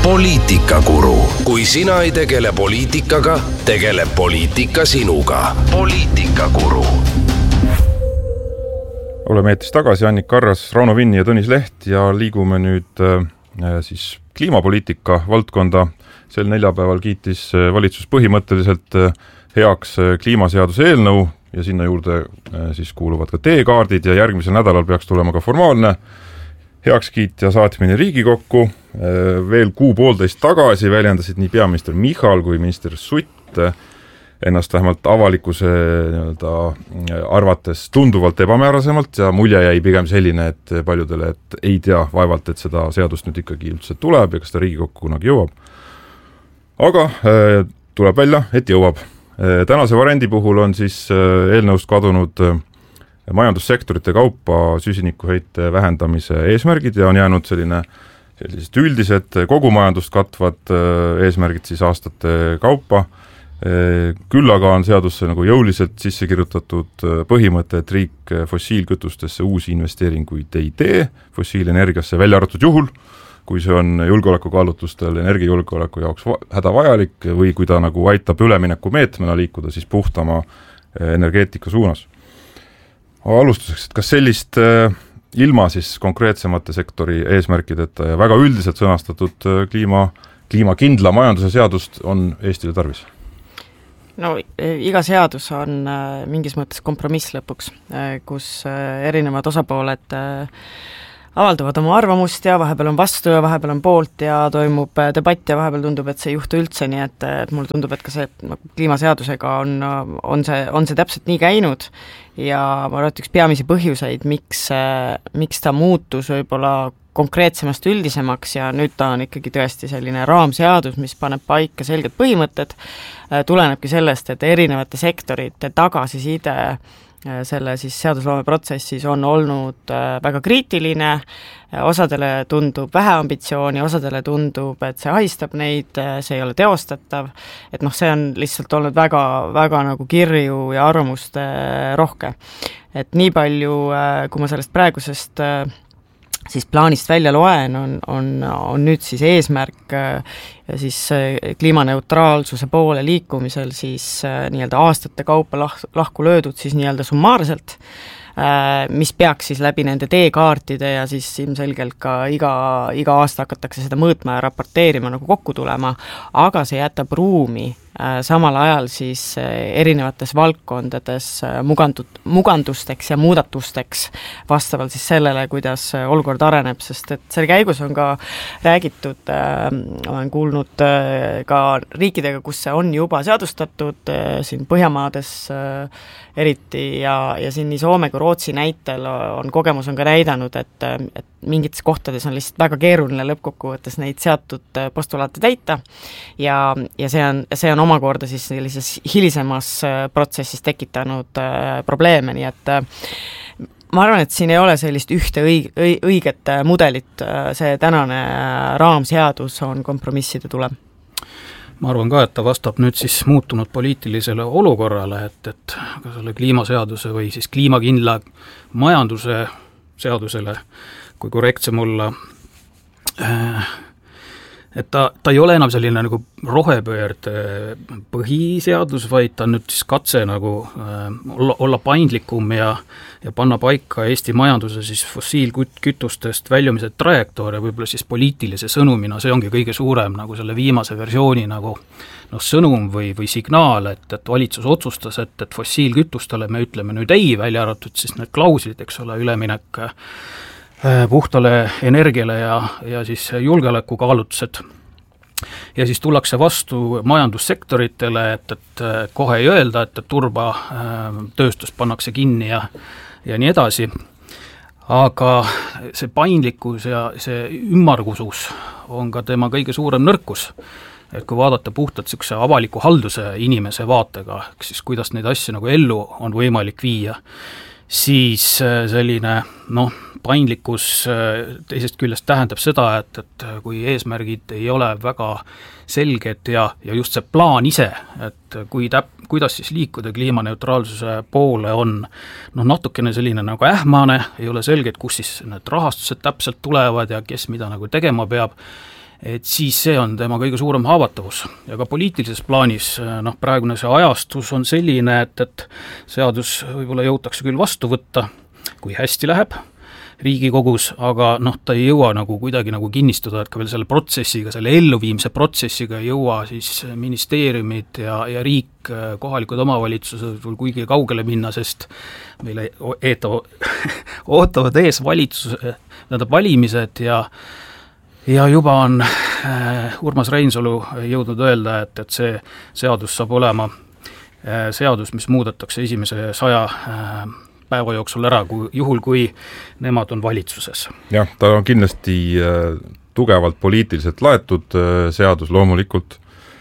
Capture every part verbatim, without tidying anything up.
Poliitikakuru. Kui sina ei tegele poliitikaga, tegeleb poliitika sinuga. Poliitikakuru. Oleme eetris tagasi, Annika Arras, Rauno Vinni ja Tõnis Leht ja liigume nüüd äh, siis kliimapoliitika valdkonda. Sel neljapäeval kiitis valitsus põhimõtteliselt heaks kliimaseaduse eelnõu ja sinna juurde äh, siis kuuluvad ka teekaardid ja järgmisel nädalal peaks tulema ka formaalne heakskiit ja saatmine Riigikokku. Veel kuu poolteist tagasi väljendasid nii peaminister Michal kui minister Sutt ennast vähemalt avalikkuse nii-öelda arvates tunduvalt ebamäärasemalt ja mulje jäi pigem selline, et paljudele et ei tea vaevalt, et seda seadust nüüd ikkagi üldse tuleb ja kas ta Riigikokku kunagi jõuab. Aga äh, tuleb välja, et jõuab. Äh, tänase variandi puhul on siis äh, eelnõust kadunud äh, majandussektorite kaupa süsinikuheite vähendamise eesmärgid ja on jäänud selline sellised üldised kogu majandust katvad eesmärgid siis aastate kaupa. Küll aga on seadusse nagu jõuliselt sisse kirjutatud põhimõte, et riik fossiilkütustesse uusi investeeringuid ei tee, fossiilenergiasse välja arvatud juhul, kui see on julgeolekukaalutlustel energiajulgeoleku jaoks hädavajalik või kui ta nagu aitab ülemineku meetmena liikuda siis puhtama energeetika suunas. Alustuseks, et kas sellist äh, ilma siis konkreetsemate sektori eesmärkideta ja väga üldiselt sõnastatud äh, kliima, kliimakindla majanduse seadust on Eestile tarvis? No iga seadus on äh, mingis mõttes kompromiss lõpuks, äh, kus äh, erinevad osapooled äh, avaldavad oma arvamust ja vahepeal on vastu ja vahepeal on poolt ja toimub debatt ja vahepeal tundub, et see ei juhtu üldse, nii et, et mulle tundub, et ka see kliimaseadusega on, on, see, on see täpselt nii käinud ja ma arvan, et üks peamisi põhjuseid, miks, miks ta muutus võib-olla konkreetsemast üldisemaks ja nüüd ta on ikkagi tõesti selline raamseadus, mis paneb paika selged põhimõtted, tulenebki sellest, et erinevate sektorite tagasiside selle siis seadusloome protsessis on olnud väga kriitiline, osadele tundub vähe ambitsiooni, osadele tundub, et see ahistab neid, see ei ole teostatav, et noh, see on lihtsalt olnud väga, väga nagu kirju ja arvamuste rohke. Et nii palju, kui ma sellest praegusest siis plaanist välja loen, on, on, on nüüd siis eesmärk ja siis kliimaneutraalsuse poole liikumisel siis nii-öelda aastate kaupa lah, lahku löödud siis nii-öelda summaarselt, mis peaks siis läbi nende teekaartide ja siis ilmselgelt ka iga, iga aasta hakatakse seda mõõtma ja raporteerima nagu kokku tulema, aga see jätab ruumi samal ajal siis erinevates valdkondades mugandut, mugandusteks ja muudatusteks vastavalt siis sellele, kuidas olukord areneb, sest et selle käigus on ka räägitud, äh, olen kuulnud äh, ka riikidega, kus see on juba seadustatud, äh, siin Põhjamaades äh, eriti ja, ja siin nii Soome kui Rootsi näitel on kogemus on ka näidanud, et, et mingites kohtades on lihtsalt väga keeruline lõppkokkuvõttes neid seatud postulaate täita ja, ja see on, see on omakorda siis sellises hilisemas protsessis tekitanud probleeme, nii et ma arvan, et siin ei ole sellist ühte õig- õiget mudelit, see tänane raamseadus on kompromisside tulem. Ma arvan ka, et ta vastab nüüd siis muutunud poliitilisele olukorrale, et, et ka selle kliimaseaduse või siis kliimakindla majanduse seadusele, kui korrektsem olla, et ta, ta ei ole enam selline nagu rohepöörde põhiseadus, vaid ta on nüüd siis katse nagu olla, olla paindlikum ja, ja panna paika Eesti majanduse siis fossiilkütustest väljumise trajektoor ja võib-olla siis poliitilise sõnumina, see ongi kõige suurem nagu selle viimase versiooni nagu noh, sõnum või, või signaal, et, et valitsus otsustas, et, et fossiilkütustele me ütleme nüüd ei, välja arvatud siis need klauslid, eks ole, üleminek puhtale energiale ja, ja siis julgeolekukaalutlused. Ja siis tullakse vastu majandussektoritele, et, et kohe ei öelda, et, et turbatööstus pannakse kinni ja, ja nii edasi. Aga see paindlikkus ja see ümmargusus on ka tema kõige suurem nõrkus. Et kui vaadata puhtalt sellise avaliku halduse inimese vaatega, siis kuidas neid asju nagu ellu on võimalik viia, siis selline noh, paindlikkus teisest küljest tähendab seda, et, et kui eesmärgid ei ole väga selged ja, ja just see plaan ise, et kui täp, kuidas siis liikuda kliimaneutraalsuse poole on noh, natukene selline nagu ähmane, ei ole selge, et kus siis need rahastused täpselt tulevad ja kes mida nagu tegema peab, et siis see on tema kõige suurem haavatavus. Ja ka poliitilises plaanis, noh, praegune see ajastus on selline, et, et seadus võib-olla jõutakse küll vastu võtta, kui hästi läheb Riigikogus, aga noh, ta ei jõua nagu kuidagi nagu kinnistuda, et ka veel selle protsessiga, selle elluviimise protsessiga ei jõua siis ministeeriumid ja, ja riik, kohalikud omavalitsused kuigi kaugele minna, sest meile eetava, ootavad ees valitsus, tähendab valimised ja ja juba on äh, Urmas Reinsalu jõudnud öelda, et, et see seadus saab olema äh, seadus, mis muudetakse esimese saja äh, päeva jooksul ära, kui, juhul kui nemad on valitsuses. Jah, ta on kindlasti äh, tugevalt poliitiliselt laetud äh, seadus loomulikult.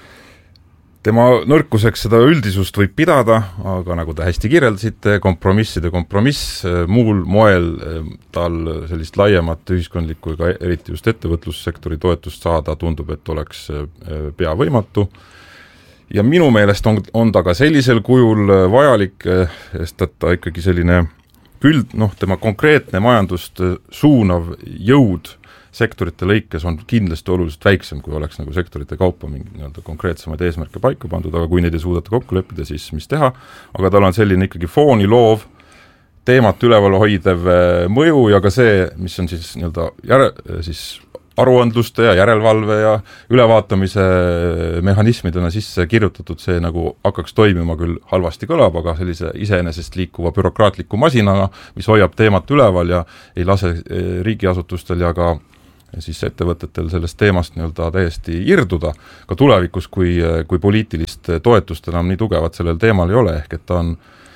Tema nõrkuseks seda üldisust võib pidada, aga nagu te hästi kirjeldasite, kompromisside kompromiss, äh, muul moel äh, tal sellist laiemat ühiskondlikku ega eriti just ettevõtlussektori toetust saada tundub, et oleks äh, pea võimatu. Ja minu meelest on, on ta ka sellisel kujul vajalik, sest et ta ikkagi selline küll, noh, tema konkreetne majandust suunav jõud sektorite lõikes on kindlasti oluliselt väiksem, kui oleks nagu sektorite kaupa mingi nii-öelda konkreetsemaid eesmärke paika pandud, aga kui neid ei suudata kokku leppida, siis mis teha, aga tal on selline ikkagi fooni loov, teemat üleval hoidev mõju ja ka see, mis on siis nii-öelda järe, siis aruandluste ja järelevalve ja ülevaatamise mehhanismidena sisse kirjutatud, see nagu hakkaks toimima küll halvasti kõlab, aga sellise iseenesest liikuva bürokraatliku masinaga, mis hoiab teemat üleval ja ei lase riigiasutustel ja ka siis ettevõtetel sellest teemast nii-öelda täiesti irduda, ka tulevikus, kui, kui poliitilist toetust enam nii tugevat sellel teemal ei ole, ehk et ta on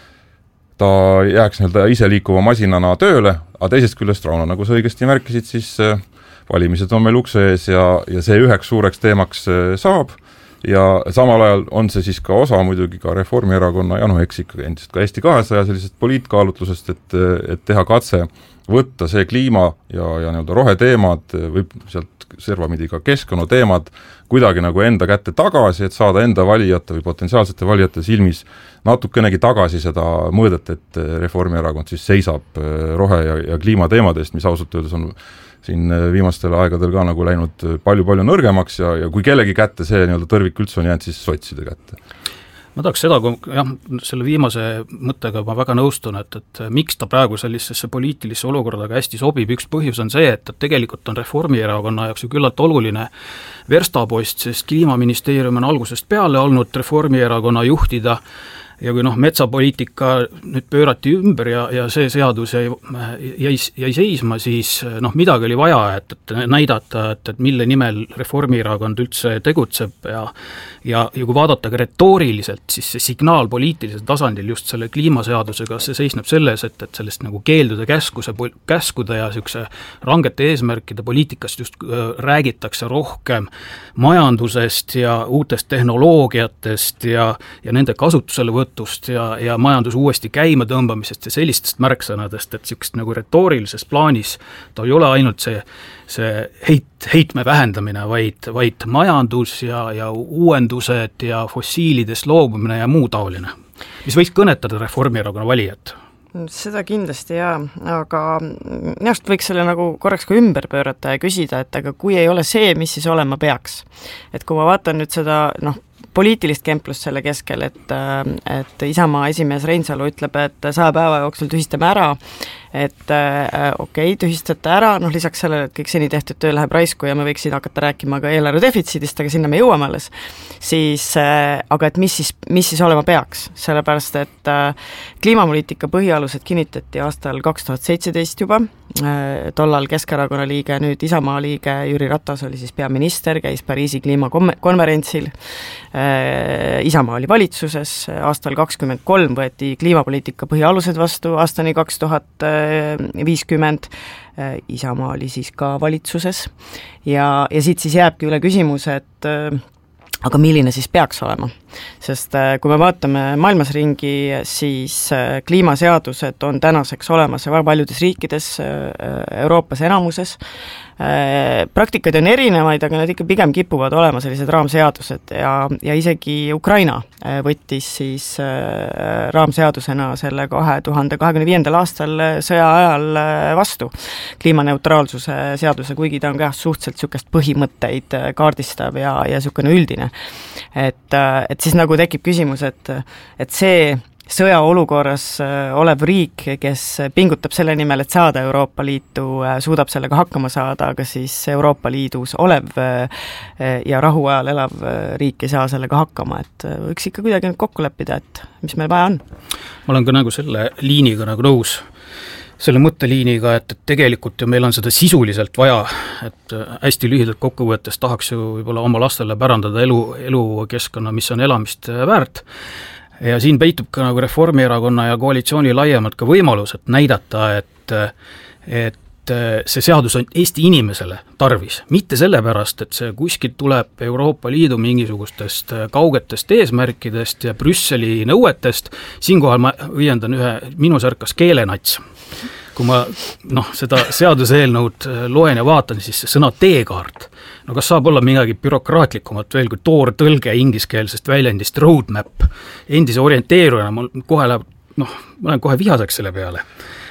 ta jääks nii-öelda ise liikuva masinana tööle, aga teisest küljest, Rauno, nagu sa õigesti märkisid, siis valimised on meil ukse ees ja, ja see üheks suureks teemaks saab ja samal ajal on see siis ka osa muidugi ka Reformierakonna ja noh, eks ikka endist ka Eesti kahesaja sellisest poliitkaalutlusest, et, et teha katse võtta see kliima ja, ja nii-öelda roheteemad või sealt servamidi ka keskkonnateemad kuidagi nagu enda kätte tagasi, et saada enda valijate või potentsiaalsete valijate silmis natukenegi tagasi seda mõõdet, et Reformierakond siis seisab rohe- ja, ja kliimateemadest, mis ausalt öeldes on siin viimastel aegadel ka nagu läinud palju-palju nõrgemaks ja, ja kui kellegi kätte see nii-öelda tõrvik üldse on jäänud, siis sotside kätte. Ma tahaks seda, kui jah, selle viimase mõttega ma väga nõustun, et, et miks ta praegu sellisesse poliitilisse olukordaga hästi sobib, üks põhjus on see, et, et tegelikult on Reformierakonna jaoks ju küllalt oluline verstapost, sest kliimaministeerium on algusest peale olnud Reformierakonna juhtida ja kui noh, metsapoliitika nüüd pöörati ümber ja, ja see seadus jäi, jäi, jäi seisma, siis noh, midagi oli vaja, et, et näidata, et, et mille nimel Reformierakond üldse tegutseb ja ja, ja kui vaadata ka retooriliselt, siis see signaal poliitilisel tasandil just selle kliimaseadusega, see seisneb selles, et, et sellest nagu keeldude käskuse, käskude ja niisuguse rangete eesmärkide poliitikast just äh, räägitakse rohkem majandusest ja uutest tehnoloogiatest ja, ja nende kasutuselevõtust ja, ja majandus uuesti käima tõmbamisest ja sellistest märksõnadest, et niisugust nagu retoorilises plaanis ta ei ole ainult see, see heit, heitme vähendamine, vaid, vaid majandus ja, ja uuendused ja fossiilidest loobumine ja muu taoline, mis võiks kõnetada Reformierakonna valijat. Seda kindlasti jaa, aga minu arust võiks selle nagu korraks ka ümber pöörata ja küsida, et aga kui ei ole see, mis siis olema peaks. Et kui ma vaatan nüüd seda, noh, poliitilist kemplust selle keskel, et, et Isamaa esimees Reinsalu ütleb, et saja päeva jooksul tühistame ära, et äh, okei okay,, tühistate ära, noh lisaks sellele, et kõik seni tehtud töö läheb raisku ja me võiksin hakata rääkima ka eelarve defitsiidist, aga sinna me jõuame alles, siis äh, aga et mis siis, mis siis olema peaks, sellepärast et äh, kliimapoliitika põhialused kinnitati aastal kaks tuhat seitseteist juba, äh, tollal Keskerakonna liige, nüüd Isamaa liige Jüri Ratas oli siis peaminister, käis Pariisi kliimakonverentsil, äh, Isamaa oli valitsuses, aastal kakskümmend kolm võeti kliimapoliitika põhialused vastu, aastani kaks tuhat viiskümmend, Isamaa oli siis ka valitsuses ja, ja siit siis jääbki üle küsimus, et aga milline siis peaks olema? Sest kui me vaatame maailmas ringi, siis kliimaseadused on tänaseks olemas väga paljudes riikides, Euroopas enamuses, Praktikaid on erinevaid, aga need ikka pigem kipuvad olema sellised raamseadused ja, ja isegi Ukraina võttis siis raamseadusena selle kahe tuhande kahekümne viiendal aastal sõja ajal vastu kliimaneutraalsuse seaduse, kuigi ta on ka suhteliselt niisugust põhimõtteid kaardistav ja, ja niisugune üldine. Et, et siis nagu tekib küsimus, et, et see sõjaolukorras olev riik, kes pingutab selle nimel, et saada Euroopa Liitu, suudab sellega hakkama saada, aga siis Euroopa Liidus olev ja rahuajal elav riik ei saa sellega hakkama, et võiks ikka kuidagi kokku leppida, et mis meil vaja on. Ma olen ka nagu selle liiniga nagu nõus, selle mõtteliiniga, et, et tegelikult ju meil on seda sisuliselt vaja, et hästi lühidalt kokkuvõttes tahaks ju võib-olla oma lastele pärandada elu, elukeskkonna, mis on elamist väärt. Ja siin peitub ka nagu Reformierakonna ja koalitsiooni laiemalt ka võimalus, et näidata, et, et see seadus on Eesti inimesele tarvis. Mitte sellepärast, et see kuskilt tuleb Euroopa Liidu mingisugustest kaugetest eesmärkidest ja Brüsseli nõuetest. Siinkohal ma õiendan ühe minu särkas keelenats. Kui ma noh, seda seaduseelnõud loen ja vaatan, siis sõna teekaart. No kas saab olla midagi bürokraatlikumat veel kui toor tõlge ingliskeelsest väljendist roadmap? Endise orienteerujana ma kohe läheb, noh, ma olen kohe vihaseks selle peale.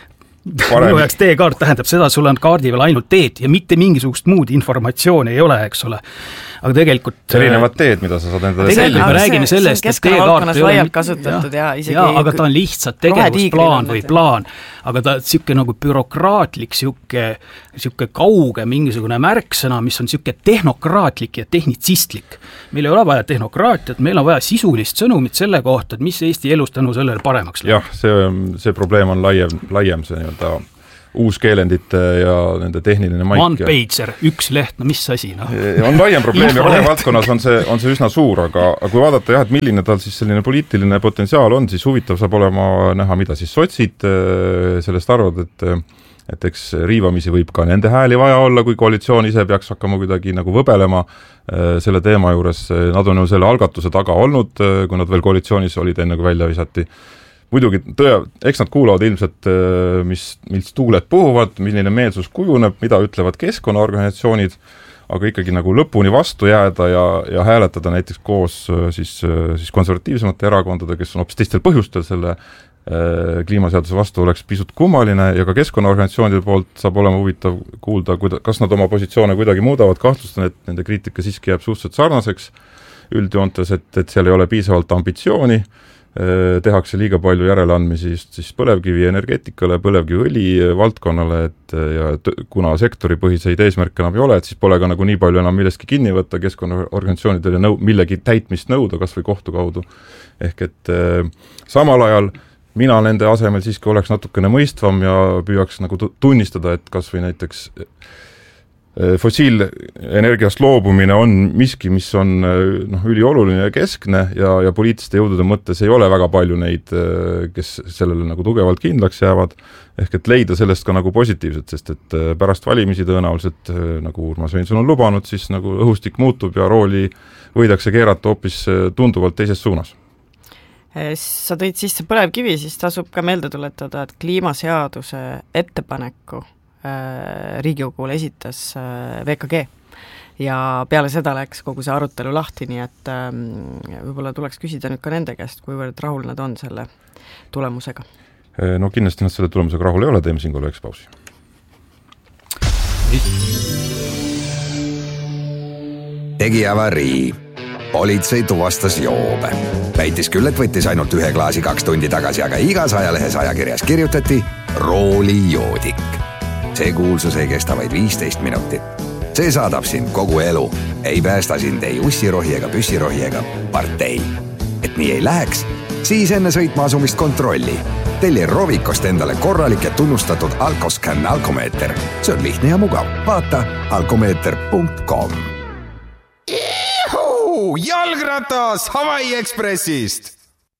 Minu jaoks teekaart tähendab seda, et sul on kaardi veel ainult teed ja mitte mingisugust muud informatsiooni ei ole, eks ole. Aga tegelikult erinevad teed, mida sa saad endale selline, me räägime sellest, et teekaart ei ole kasutatud ja, ja isegi ja, aga ta on lihtsalt tegevusplaan või plaan, aga ta siuke nagu bürokraatlik, siuke, siuke kauge mingisugune märksõna, mis on siuke tehnokraatlik ja tehnitsistlik. Meil ei ole vaja tehnokraatiat, meil on vaja sisulist sõnumit selle kohta, et mis Eesti elus tänu sellele paremaks läheb. Jah, see, see probleem on laiem, laiem see nii-öelda uuskeelendite ja nende tehniline maik. One-pager, üks leht, no mis asi? No? On laiem probleem ja rohevaldkonnas on see, on see üsna suur, aga, aga kui vaadata jah, et milline tal siis selline poliitiline potentsiaal on, siis huvitav saab olema näha, mida siis sotsid sellest arvad, et, et eks riivamisi võib ka nende hääli vaja olla, kui koalitsioon ise peaks hakkama kuidagi nagu võbelema selle teema juures. Nad on ju selle algatuse taga olnud, kui nad veel koalitsioonis olid enne kui välja visati. Muidugi tõe, eks nad kuulavad ilmselt, mis, mis tuuled puhuvad, milline meelsus kujuneb, mida ütlevad keskkonnaorganisatsioonid, aga ikkagi nagu lõpuni vastu jääda ja, ja hääletada näiteks koos siis, siis konservatiivsemate erakondade, kes on hoopis teistel põhjustel selle äh, kliimaseaduse vastu, oleks pisut kummaline ja ka keskkonnaorganisatsioonide poolt saab olema huvitav kuulda, kuida, kas nad oma positsioone kuidagi muudavad, kahtlustan, et nende kriitika siiski jääb suhteliselt sarnaseks üldjoontes, et, et seal ei ole piisavalt ambitsiooni, tehakse liiga palju järeleandmisi siis põlevkivi energeetikale, põlevkiviõli valdkonnale, et ja kuna sektoripõhiseid eesmärke enam ei ole, et siis pole ka nagu nii palju enam millestki kinni võtta keskkonnaorganisatsioonidele nõu, millegi täitmist nõuda, kas või kohtu kaudu. Ehk et eh, samal ajal mina nende asemel siiski oleks natukene mõistvam ja püüaks nagu tunnistada, et kas või näiteks fossiilenergiast loobumine on miski, mis on noh, ülioluline ja keskne ja, ja poliitiliste jõudude mõttes ei ole väga palju neid, kes sellele nagu tugevalt kindlaks jäävad, ehk et leida sellest ka nagu positiivset, sest et pärast valimisi tõenäoliselt, nagu Urmas Reinsalu on lubanud, siis nagu õhustik muutub ja rooli võidakse keerata hoopis tunduvalt teises suunas. Sa tõid sisse põlevkivi, siis tasub ka meelde tuletada, et kliimaseaduse ettepaneku Riigikogule esitas V K G ja peale seda läks kogu see arutelu lahti, nii et võib-olla tuleks küsida nüüd ka nende käest, kuivõrd rahul nad on selle tulemusega. No kindlasti nad selle tulemusega rahul ei ole, teeme siinkohal väikse pausi. Tegi avarii. Politsei tuvastas joobe. Väitis küll, et võttis ainult ühe klaasi kaks tundi tagasi, aga igas ajalehes ajakirjas kirjutati roolijoodik. See kuulsus ei kesta vaid viisteist minutit. See saadab sind kogu elu. Ei päästa sind ei ussirohi ega püssirohi ega partei. Et nii ei läheks, siis enne sõitma asumist kontrolli. Telli Rovikost endale korralik ja tunnustatud Alkoscan alkomeeter. See on lihtne ja mugav. Vaata alkomeeter punkt com. Ihu! Jalgratas Hawaii Expressist!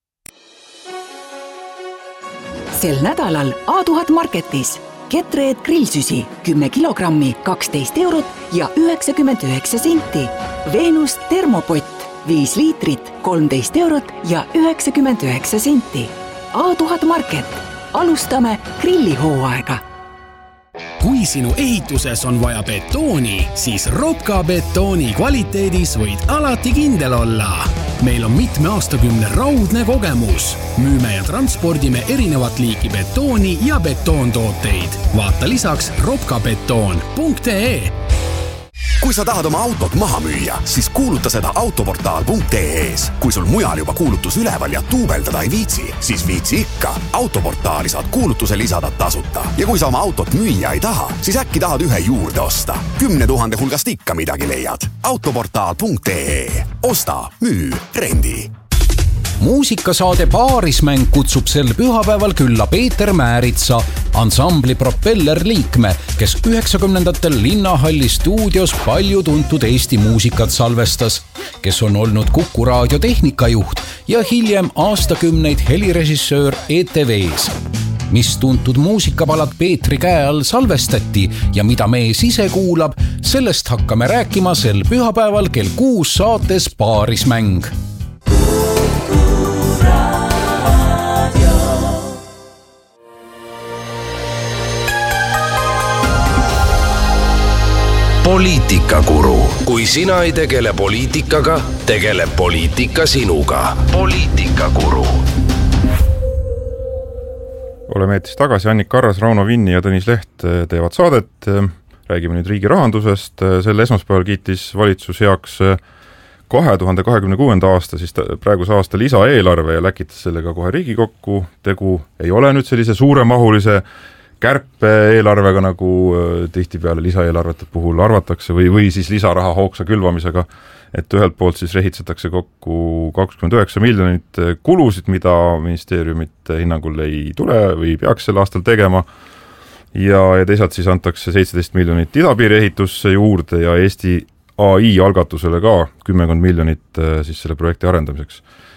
Sel nädalal A tuhat Marketis Ketreed grillsüsi kümme kilogrammi kaksteist eurot ja üheksakümmend üheksa senti. Venus termopott viis liitrit kolmteist eurot ja üheksakümmend üheksa senti. A tuhat Market. Alustame grillihooaega. Kui sinu ehituses on vaja betooni, siis Ropka betooni kvaliteedis võid alati kindel olla. Meil on mitme aastakümne raudne kogemus. Müüme ja transpordime erinevat liiki betooni ja betoontooteid. Vaata lisaks ropkabetoon punkt ee. Kui sa tahad oma autot maha müüa, siis kuuluta seda autoportaal punkt ee-s. Kui sul mujal juba kuulutus üleval ja tuubeldada ei viitsi, siis viitsi ikka. Autoportaali saad kuulutuse lisada tasuta. Ja kui sa oma autot müüa ei taha, siis äkki tahad ühe juurde osta. Kümne tuhande hulgast ikka midagi leiad. autoportaal punkt ee. Osta, müü, rendi. Muusikasaade Paarismäng kutsub sel pühapäeval külla Peeter Määritsa, ansambli Propeller liikme, kes üheksakümnendatel Linnahalli stuudios palju tuntud Eesti muusikat salvestas, kes on olnud Kuku raadio tehnikajuht ja hiljem aastakümneid helirežissöör E T V-s. Mis tuntud muusikapalad Peetri käe all salvestati ja mida mees ise kuulab, sellest hakkame rääkima sel pühapäeval kell kuus saates Paarismäng. Poliitikakuru. Kui sina ei tegele poliitikaga, tegeleb poliitika sinuga. Poliitikakuru. Oleme eetis tagasi, Annika Arras, Rauno Vinni ja Tõnis Leht teevad saadet. Räägime nüüd riigi rahandusest. Selle esmaspäeval kiitis valitsus heaks kahe tuhande kahekümne kuuenda aasta, siis praeguse aasta lisaeelarve ja läkitas sellega kohe Riigikokku. Tegu ei ole nüüd sellise suuremahulise kärpe eelarvega, nagu tihtipeale lisaeelarvete puhul arvatakse või, või siis lisaraha hoogsa külvamisega, et ühelt poolt siis rehitsetakse kokku kakskümmend üheksa miljonit kulusid, mida ministeeriumit hinnangul ei tule või peaks sel aastal tegema ja, ja teisalt siis antakse seitseteist miljonit idapiiri ehitusse juurde ja Eesti A I algatusele ka kümmekond miljonit siis selle projekti arendamiseks.